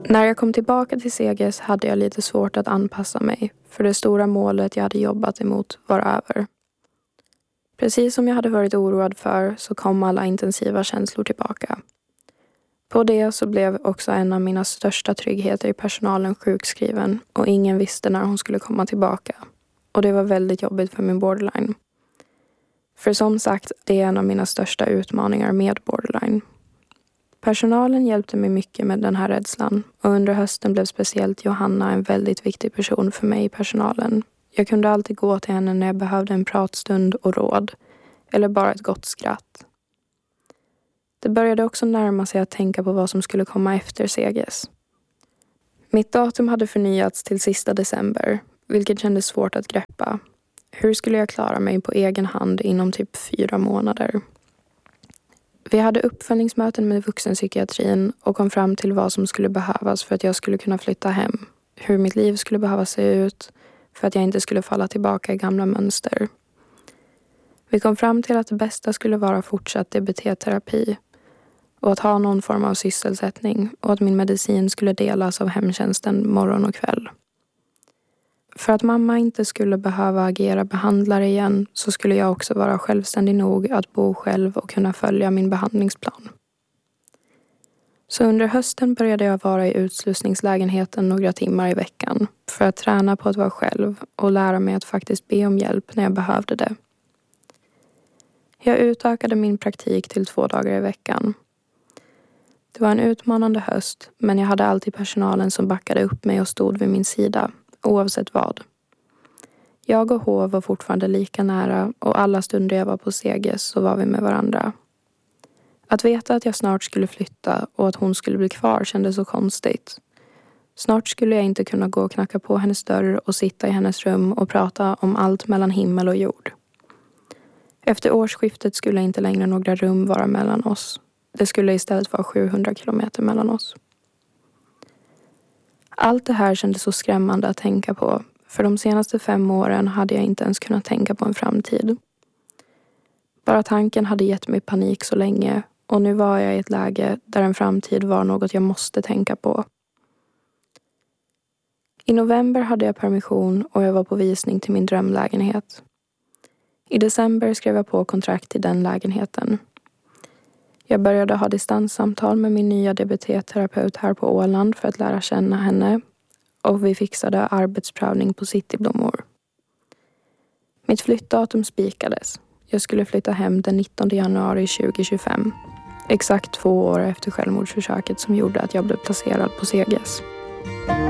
När jag kom tillbaka till Seges hade jag lite svårt att anpassa mig, för det stora målet jag hade jobbat emot var över. Precis som jag hade varit oroad för så kom alla intensiva känslor tillbaka. På det så blev också en av mina största tryggheter i personalen sjukskriven och ingen visste när hon skulle komma tillbaka. Och det var väldigt jobbigt för min borderline. För som sagt, det är en av mina största utmaningar med borderline. Personalen hjälpte mig mycket med den här rädslan och under hösten blev speciellt Johanna en väldigt viktig person för mig i personalen. Jag kunde alltid gå till henne när jag behövde en pratstund och råd, eller bara ett gott skratt. Det började också närma sig att tänka på vad som skulle komma efter Seges. Mitt datum hade förnyats till sista december, vilket kändes svårt att greppa. Hur skulle jag klara mig på egen hand inom typ 4 månader? Vi hade uppföljningsmöten med vuxenpsykiatrin och kom fram till vad som skulle behövas för att jag skulle kunna flytta hem. Hur mitt liv skulle behöva se ut för att jag inte skulle falla tillbaka i gamla mönster. Vi kom fram till att det bästa skulle vara fortsatt DBT-terapi och att ha någon form av sysselsättning och att min medicin skulle delas av hemtjänsten morgon och kväll. För att mamma inte skulle behöva agera behandlare igen så skulle jag också vara självständig nog att bo själv och kunna följa min behandlingsplan. Så under hösten började jag vara i utslussningslägenheten några timmar i veckan för att träna på att vara själv och lära mig att faktiskt be om hjälp när jag behövde det. Jag utökade min praktik till 2 dagar i veckan. Det var en utmanande höst, men jag hade alltid personalen som backade upp mig och stod vid min sida, oavsett vad. Jag och H var fortfarande lika nära och alla stunder jag var på Seges så var vi med varandra. Att veta att jag snart skulle flytta och att hon skulle bli kvar kändes så konstigt. Snart skulle jag inte kunna gå och knacka på hennes dörr och sitta i hennes rum och prata om allt mellan himmel och jord. Efter årsskiftet skulle inte längre några rum vara mellan oss. Det skulle istället vara 700 kilometer mellan oss. Allt det här kändes så skrämmande att tänka på. För de senaste 5 åren hade jag inte ens kunnat tänka på en framtid. Bara tanken hade gett mig panik så länge och nu var jag i ett läge där en framtid var något jag måste tänka på. I november hade jag permission och jag var på visning till min drömlägenhet. I december skrev jag på kontrakt i den lägenheten. Jag började ha distanssamtal med min nya DBT-terapeut här på Åland för att lära känna henne och vi fixade arbetsprövning på Cityblommor. Mitt flyttdatum spikades. Jag skulle flytta hem den 19 januari 2025. Exakt 2 år efter självmordsförsöket som gjorde att jag blev placerad på Seges.